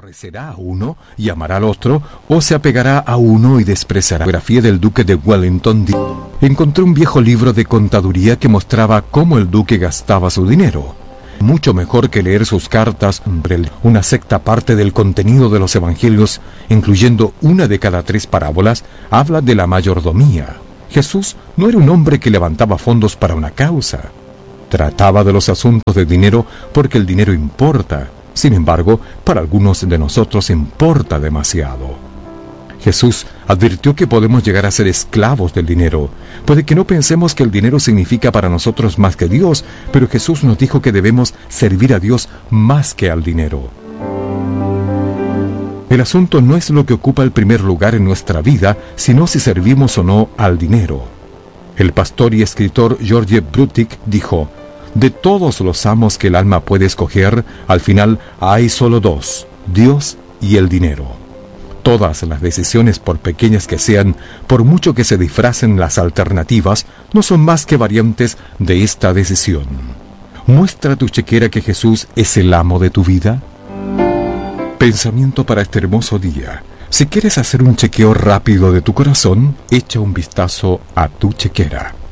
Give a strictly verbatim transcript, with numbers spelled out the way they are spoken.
aborrecerá a uno y amará al otro, o se apegará a uno y despreciará. La biografía del duque de Wellington. Encontré un viejo libro de contaduría que mostraba cómo el duque gastaba su dinero. Mucho mejor que leer sus cartas. Una sexta parte del contenido de los evangelios, incluyendo una de cada tres parábolas, habla de la mayordomía. Jesús no era un hombre que levantaba fondos para una causa. Trataba de los asuntos de dinero porque el dinero importa. Sin embargo, para algunos de nosotros importa demasiado. Jesús advirtió que podemos llegar a ser esclavos del dinero. Puede que no pensemos que el dinero significa para nosotros más que Dios, pero Jesús nos dijo que debemos servir a Dios más que al dinero. El asunto no es lo que ocupa el primer lugar en nuestra vida, sino si servimos o no al dinero. El pastor y escritor George Brutic dijo: de todos los amos que el alma puede escoger, al final hay solo dos, Dios y el dinero. Todas las decisiones, por pequeñas que sean, por mucho que se disfracen las alternativas, no son más que variantes de esta decisión. ¿Muestra tu chequera que Jesús es el amo de tu vida? Pensamiento para este hermoso día. Si quieres hacer un chequeo rápido de tu corazón, echa un vistazo a tu chequera.